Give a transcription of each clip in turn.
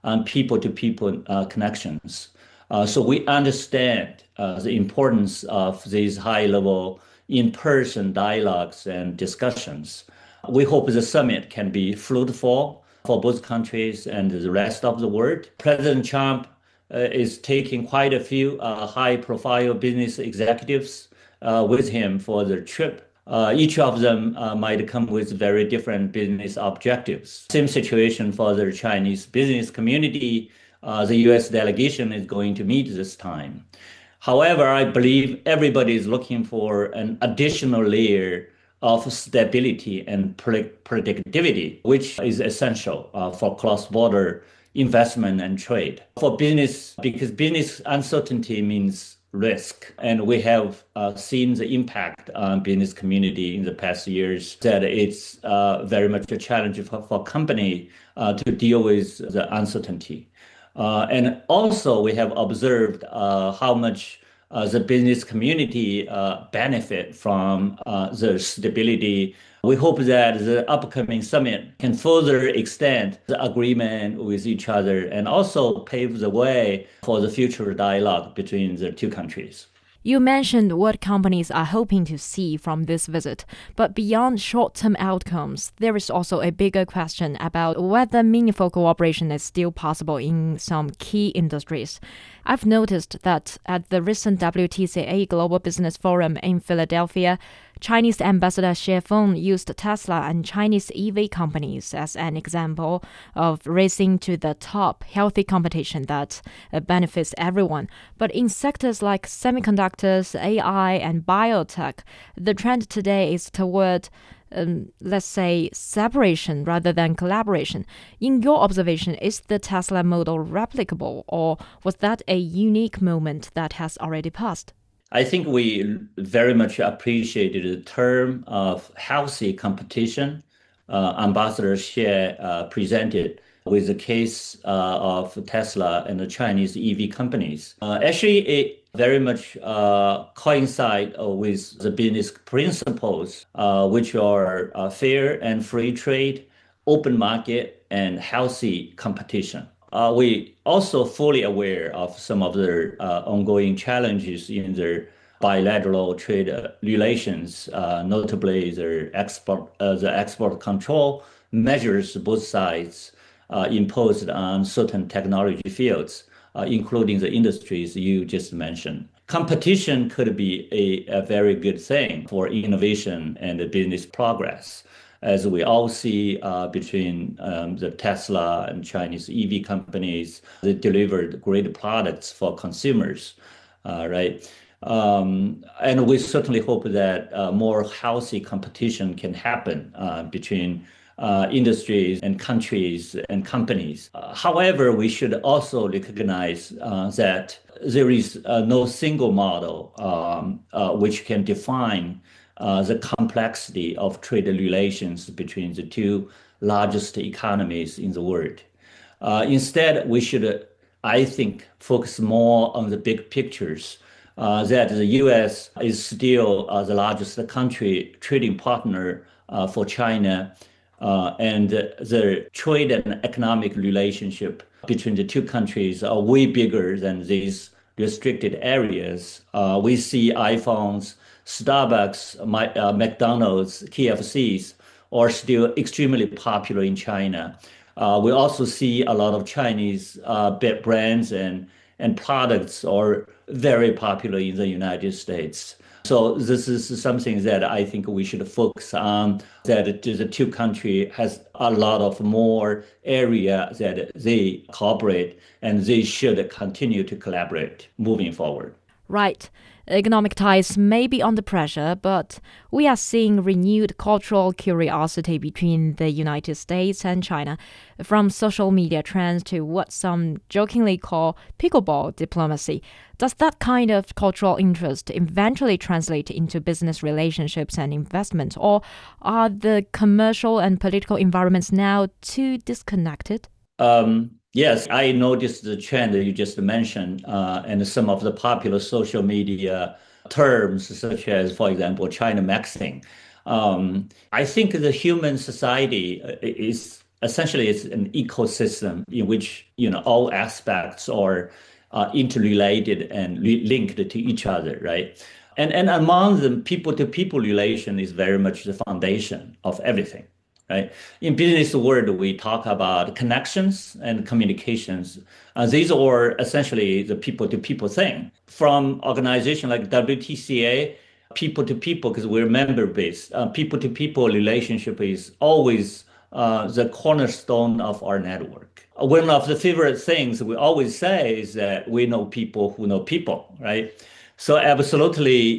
on people-to-people connections. So we understand the importance of these high-level in-person dialogues and discussions. We hope the summit can be fruitful for both countries and the rest of the world. President Trump is taking quite a few high-profile business executives with him for the trip. Each of them might come with very different business objectives. Same situation for the Chinese business community. The US delegation is going to meet this time. However, I believe everybody is looking for an additional layer of stability and predictability, which is essential for cross-border investment and trade. For business, because business uncertainty means risk, and we have seen the impact on business community in the past years, that it's very much a challenge for company to deal with the uncertainty. And also we have observed how much the business community benefit from the stability. We hope that the upcoming summit can further extend the agreement with each other and also pave the way for the future dialogue between the two countries. You mentioned what companies are hoping to see from this visit, but beyond short-term outcomes, there is also a bigger question about whether meaningful cooperation is still possible in some key industries. I've noticed that at the recent WTCA Global Business Forum in Philadelphia, Chinese Ambassador Xie Feng used Tesla and Chinese EV companies as an example of racing to the top, healthy competition that benefits everyone. But in sectors like semiconductors, AI, and biotech, the trend today is toward let's say, separation rather than collaboration. In your observation, is the Tesla model replicable, or was that a unique moment that has already passed? I think we very much appreciated the term of healthy competition Ambassador Xie presented with the case of Tesla and the Chinese EV companies. Actually, it very much coincide with the business principles, which are fair and free trade, open market, and healthy competition. We also fully aware of some of the ongoing challenges in their bilateral trade relations, notably the export control measures both sides imposed on certain technology fields, including the industries you just mentioned. Competition could be a very good thing for innovation and business progress, as we all see between the Tesla and Chinese EV companies that delivered great products for consumers, right? And we certainly hope that more healthy competition can happen between industries and countries and companies. However, we should also recognize that there is no single model which can define the complexity of trade relations between the two largest economies in the world. Instead, we should, I think, focus more on the big pictures, that the US is still the largest country trading partner for China, and the trade and economic relationship between the two countries are way bigger than these restricted areas. We see iPhones, Starbucks, McDonald's, KFCs are still extremely popular in China. We also see a lot of Chinese brands and products are very popular in the United States. So this is something that I think we should focus on, that the two countries has a lot of more area that they cooperate, and they should continue to collaborate moving forward. Right. Economic ties may be under pressure, but we are seeing renewed cultural curiosity between the United States and China, from social media trends to what some jokingly call pickleball diplomacy. Does that kind of cultural interest eventually translate into business relationships and investment, or are the commercial and political environments now too disconnected? Yes, I noticed the trend that you just mentioned, and some of the popular social media terms, such as, for example, China Maxing. I think the human society is essentially it's an ecosystem in which all aspects are interrelated and linked to each other, right? And among them, people-to-people relation is very much the foundation of everything, right? In business world, we talk about connections and communications. These are essentially the people-to-people thing. From organization like WTCA, people-to-people, because we're member-based, people-to-people relationship is always the cornerstone of our network. One of the favorite things we always say is that we know people who know people, right? So absolutely,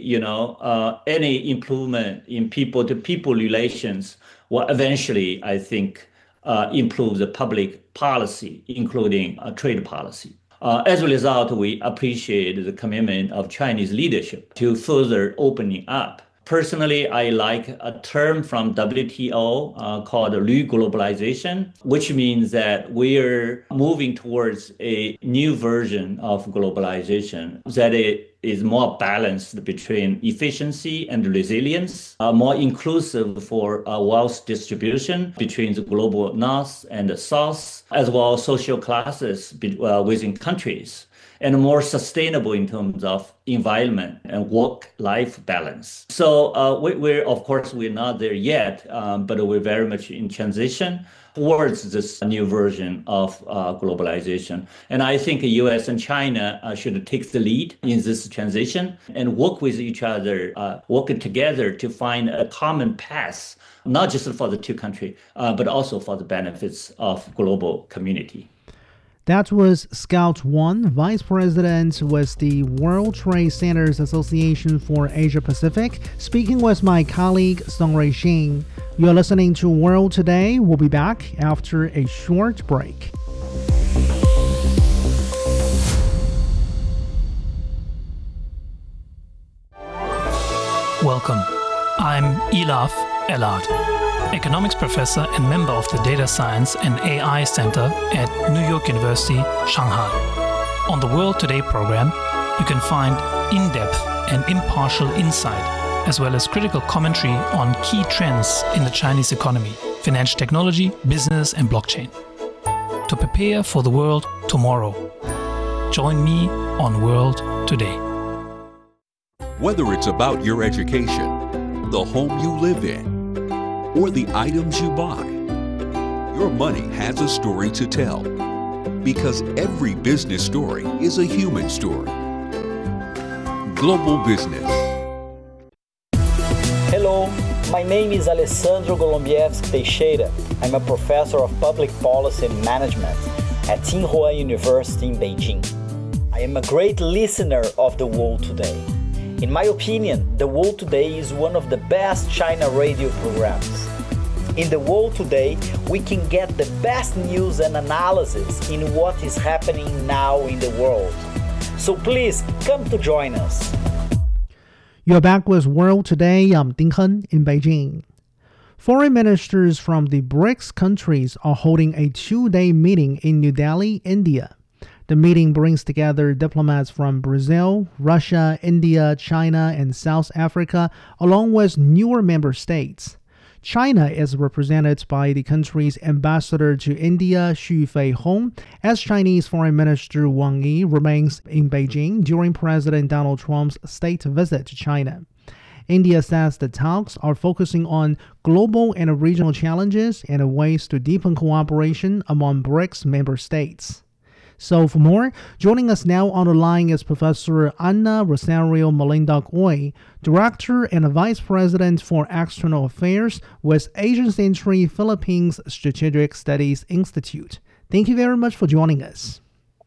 any improvement in people-to-people relations will eventually, I think, improve the public policy, including trade policy. As a result, we appreciate the commitment of Chinese leadership to further opening up. Personally, I like a term from WTO called reglobalization, which means that we're moving towards a new version of globalization that is more balanced between efficiency and resilience, more inclusive for wealth distribution between the global north and the south, as well as social classes within countries, and more sustainable in terms of environment and work-life balance. So we're of course, we're not there yet, but we're very much in transition towards this new version of globalization. And I think the US and China should take the lead in this transition and work with each other, work together to find a common path, not just for the two countries, but also for the benefits of global community. That was Scout Wang, Vice President with the World Trade Centers Association for Asia Pacific, speaking with my colleague Songrui Xin. You're listening to World Today. We'll be back after a short break. Welcome. I'm Elaf Elad, economics professor and member of the Data Science and AI Center at New York University, Shanghai. On the World Today program, you can find in-depth and impartial insight, as well as critical commentary on key trends in the Chinese economy, financial technology, business, and blockchain. To prepare for the world tomorrow, join me on World Today. Whether it's about your education, the home you live in, or the items you buy, your money has a story to tell, because every business story is a human story. Global Business. Hello, my name is Alessandro Golombieski Teixeira. I'm a professor of public policy and management at Tsinghua University in Beijing. I am a great listener of The World Today. In my opinion, The World Today is one of the best China radio programs. In The World Today, we can get the best news and analysis in what is happening now in the world. So please come to join us. You're back with World Today. I'm Ding Hen in Beijing. Foreign ministers from the BRICS countries are holding a 2-day meeting in New Delhi, India. The meeting brings together diplomats from Brazil, Russia, India, China, and South Africa, along with newer member states. China is represented by the country's ambassador to India, Xu Feihong, as Chinese Foreign Minister Wang Yi remains in Beijing during President Donald Trump's state visit to China. India says the talks are focusing on global and regional challenges and ways to deepen cooperation among BRICS member states. So for more, joining us now on the line is Professor Ana Rosario Malindag-Ooi, Director and Vice President for External Affairs with Asian Century Philippines Strategic Studies Institute. Thank you very much for joining us.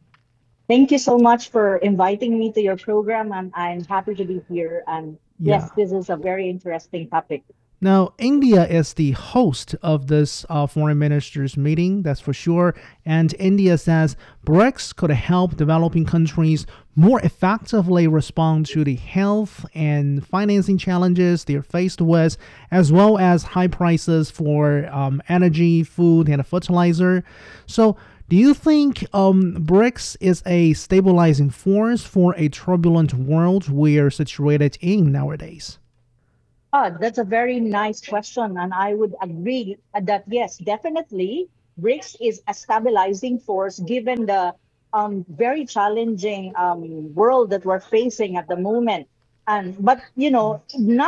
Thank you so much for inviting me to your program, and I'm happy to be here. And yes, this is a very interesting topic. Now, India is the host of this foreign ministers meeting, that's for sure. And India says BRICS could help developing countries more effectively respond to the health and financing challenges they're faced with, as well as high prices for energy, food, and fertilizer. So, do you think BRICS is a stabilizing force for a turbulent world we're situated in nowadays? That's a very nice question, and I would agree that yes, definitely, BRICS is a stabilizing force given the very challenging world that we're facing at the moment. And but not